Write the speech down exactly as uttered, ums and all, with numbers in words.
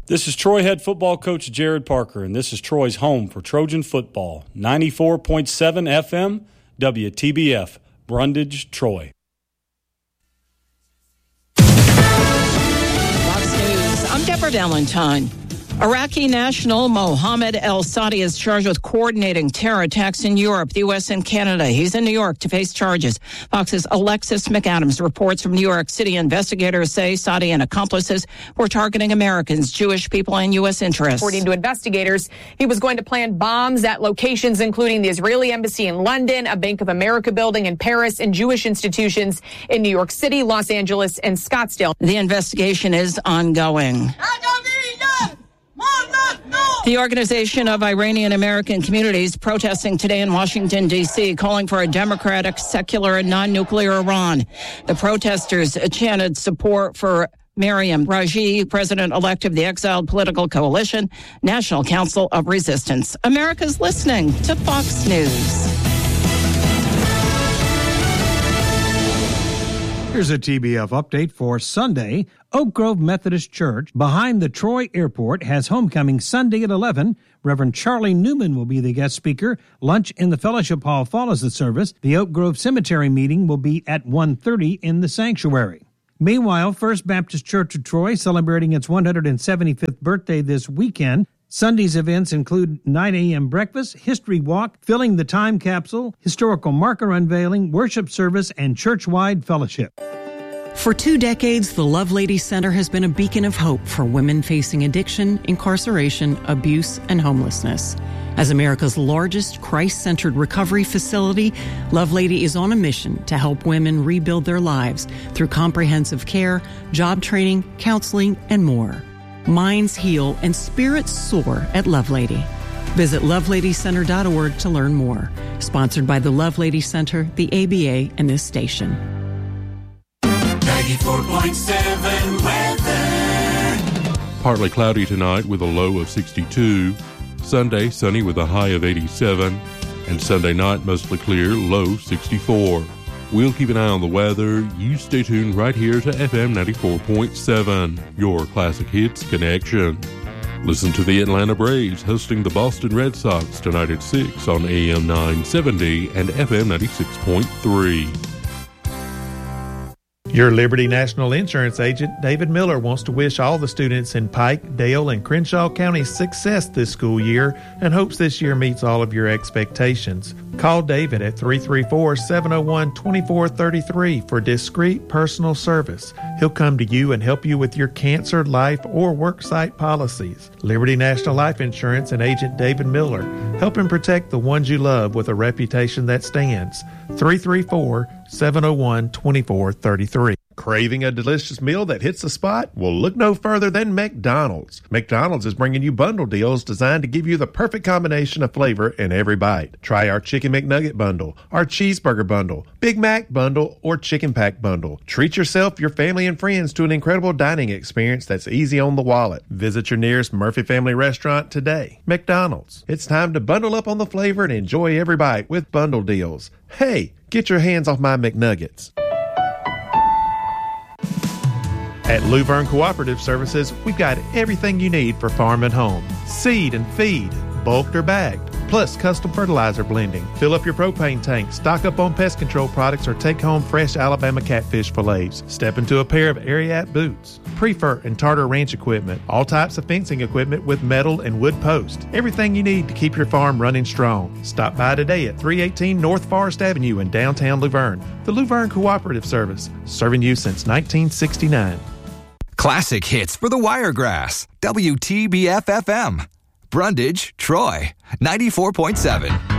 This is Troy head football coach Jared Parker, and this is Troy's home for Trojan football. ninety-four point seven F M, W T B F, Brundage, Troy. Fox News, I'm Deborah Valentine. Iraqi national Mohammed El-Sadi is charged with coordinating terror attacks in Europe, the U S, and Canada. He's in New York to face charges. Fox's Alexis McAdams reports from New York City. Investigators say Sadi and accomplices were targeting Americans, Jewish people, and U S interests. According to investigators, he was going to plant bombs at locations including the Israeli embassy in London, a Bank of America building in Paris, and Jewish institutions in New York City, Los Angeles, and Scottsdale. The investigation is ongoing. The Organization of Iranian American Communities protesting today in Washington, D C, calling for a democratic, secular, and non-nuclear Iran. The protesters chanted support for Maryam Raji, president-elect of the exiled political coalition, National Council of Resistance. America's listening to Fox News. Here's a T B F update for Sunday. Oak Grove Methodist Church, behind the Troy Airport, has homecoming Sunday at eleven. Reverend Charlie Newman will be the guest speaker. Lunch in the Fellowship Hall follows the service. The Oak Grove Cemetery meeting will be at one thirty in the sanctuary. Meanwhile, First Baptist Church of Troy celebrating its one hundred seventy-fifth birthday this weekend. Sunday's events include nine a.m. breakfast, history walk, filling the time capsule, historical marker unveiling, worship service, and church-wide fellowship. For two decades, the Lovelady Center has been a beacon of hope for women facing addiction, incarceration, abuse, and homelessness. As America's largest Christ-centered recovery facility, Lovelady is on a mission to help women rebuild their lives through comprehensive care, job training, counseling, and more. Minds heal and spirits soar at Lovelady. Visit lovelady center dot org to learn more. Sponsored by the Lovelady Center, the A B A, and this station. ninety-four point seven weather. Partly cloudy tonight with a low of sixty-two. Sunday, sunny with a high of eighty-seven. And Sunday night, mostly clear, low sixty-four. We'll keep an eye on the weather. You stay tuned right here to F M ninety-four point seven, your classic hits connection. Listen to the Atlanta Braves hosting the Boston Red Sox tonight at six on A M nine seventy and F M ninety-six point three. Your Liberty National Insurance agent, David Miller, wants to wish all the students in Pike, Dale, and Crenshaw counties success this school year and hopes this year meets all of your expectations. Call David at three three four, seven oh one, two four three three for discreet personal service. He'll come to you and help you with your cancer, life, or worksite policies. Liberty National Life Insurance and agent David Miller, helping protect the ones you love with a reputation that stands. three three four, seven oh one, two four three three. Craving a delicious meal that hits the spot? Well, look no further than McDonald's. McDonald's is bringing you bundle deals designed to give you the perfect combination of flavor in every bite. Try our Chicken McNugget bundle, our Cheeseburger bundle, Big Mac bundle, or Chicken Pack bundle. Treat yourself, your family, and friends to an incredible dining experience that's easy on the wallet. Visit your nearest Murphy Family restaurant today. McDonald's. It's time to bundle up on the flavor and enjoy every bite with bundle deals. Hey, get your hands off my McNuggets. At Luverne Cooperative Services, we've got everything you need for farm and home. Seed and feed, bulked or bagged, plus custom fertilizer blending. Fill up your propane tank, stock up on pest control products, or take home fresh Alabama catfish fillets. Step into a pair of Ariat boots, Prefer and Tartar Ranch equipment, all types of fencing equipment with metal and wood posts. Everything you need to keep your farm running strong. Stop by today at three eighteen North Forest Avenue in downtown Luverne. The Luverne Cooperative Service, serving you since nineteen sixty-nine. Classic hits for the Wiregrass. W T B F F M. Brundage, Troy, ninety-four point seven.